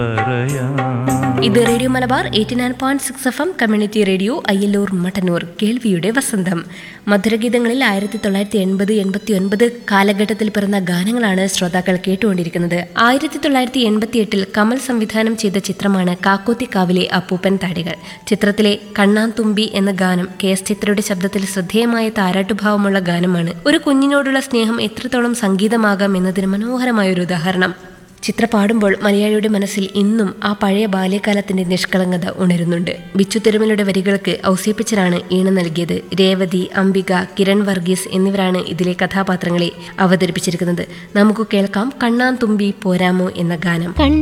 ഇത് radio Malabar 89.6 FM community radio Ayyallur Mattannur കേൾവിയുടെ വസന്തം. മധുരഗീതങ്ങളിൽ 1980, 89 കാലഘട്ടത്തിൽ പിറന്ന ഗാനങ്ങളാണ് ശ്രോതാക്കൾ കേട്ടുകൊണ്ടിരിക്കുന്നത്. 1988 കമൽ സംവിധാനം ചെയ്ത ചിത്രമാണ് കാക്കോത്തിക്കാവിലെ അപ്പൂപ്പൻ താടികൾ. ചിത്രത്തിലെ കണ്ണാന്തുമ്പി എന്ന ഗാനം KS ചിത്രയുടെ ശബ്ദത്തിൽ ശ്രദ്ധേയമായ താരാട്ടുഭാവമുള്ള ഗാനമാണ്. ഒരു കുഞ്ഞിനോടുള്ള സ്നേഹം എത്രത്തോളം സംഗീതമാകാം എന്നതിന് മനോഹരമായൊരു ഉദാഹരണം. ചിത്ര പാടുമ്പോൾ മലയാളിയുടെ മനസ്സിൽ ഇന്നും ആ പഴയ ബാല്യകാലത്തിന്റെ നിഷ്കളങ്കത ഉണരുന്നുണ്ട്. ബിച്ചു തിരുമലയുടെ വരികൾക്ക് ഔസേപ്പിച്ചനാണ് ഈണം നൽകിയത്. രേവതി, അംബിക, കിരൺ വർഗീസ് എന്നിവരാണ് ഇതിലെ കഥാപാത്രങ്ങളെ അവതരിപ്പിച്ചിരിക്കുന്നത്. നമുക്ക് കേൾക്കാം കണ്ണാന്തുമ്പി പോരാമോ എന്ന ഗാനം.